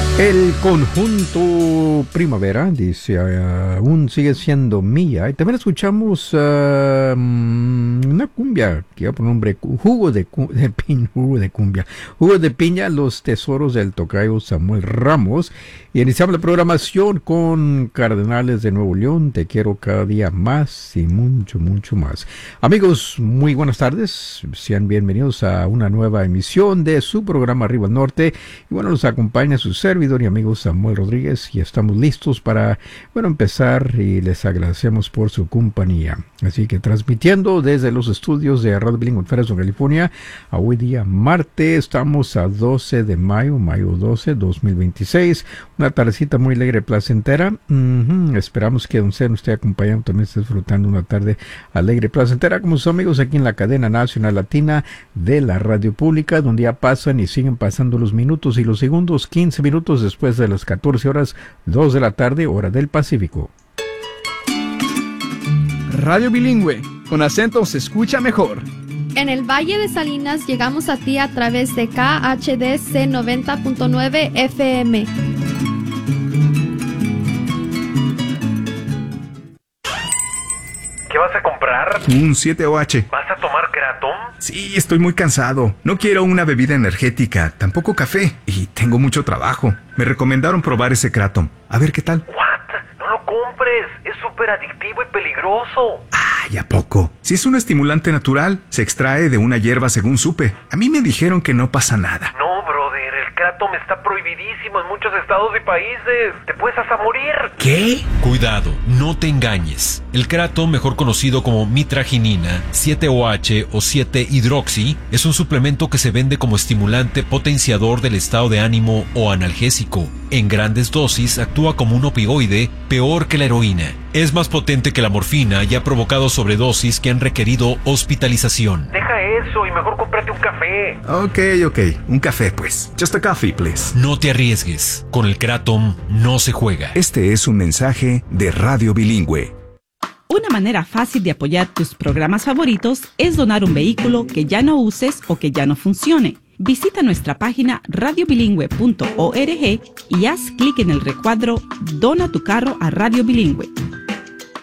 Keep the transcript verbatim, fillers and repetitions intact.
El conjunto Primavera, dice, uh, aún sigue siendo mía. Y también escuchamos uh, una cumbia, que lleva por nombre Jugo de, de Piña, Jugo de Cumbia, Jugo de Piña, Los Tesoros del Tocayo Samuel Ramos. Y iniciamos la programación con Cardenales de Nuevo León, Te Quiero Cada Día Más y mucho, mucho más. Amigos, muy buenas tardes. Sean bienvenidos a una nueva emisión de su programa Arriba al Norte. Y bueno, nos acompaña su servidor y amigo Samuel Rodríguez y estamos listos para, bueno, empezar y les agradecemos por su compañía. Así que transmitiendo desde los estudios de Radio Bilingüe en Fresno, California, a hoy día martes, estamos a doce de mayo, mayo doce, dos mil veintiséis. Una tardecita muy alegre, placentera. Uh-huh. Esperamos que don Zen esté acompañando, también esté disfrutando una tarde alegre, placentera, como sus amigos aquí en la cadena nacional latina de la radio pública, donde ya pasan y siguen pasando los minutos y los segundos, quince minutos después de las catorce horas, dos de la tarde, hora del Pacífico. Radio Bilingüe, con acento se escucha mejor. En el Valle de Salinas llegamos a ti a través de K H D C noventa punto nueve F M. ¿Qué vas a comprar? Un siete O H. ¿Vas a tomar Kratom? Sí, estoy muy cansado. No quiero una bebida energética, tampoco café. Y tengo mucho trabajo. Me recomendaron probar ese Kratom. A ver qué tal. ¿What? No lo compres. Es súper adictivo y peligroso. Ay, ¿a poco? Si es un estimulante natural, se extrae de una hierba según supe. A mí me dijeron que no pasa nada. No, brother. El Kratom está prohibidísimo en muchos estados y países. Te puedes hasta morir. ¿Qué? Cuidado, no te engañes. El Kratom, mejor conocido como mitraginina, siete O H o siete hidroxi, es un suplemento que se vende como estimulante potenciador del estado de ánimo o analgésico. En grandes dosis actúa como un opioide, peor que la heroína. Es más potente que la morfina y ha provocado sobredosis que han requerido hospitalización. Deja eso y mejor cómprate un café. Ok, ok. Un café, pues. Just a coffee, please. No te arriesgues. Con el Kratom no se juega. Este es un mensaje de Radio Bilingüe. Una manera fácil de apoyar tus programas favoritos es donar un vehículo que ya no uses o que ya no funcione. Visita nuestra página radio bilingüe punto org y haz clic en el recuadro Dona tu carro a Radio Bilingüe.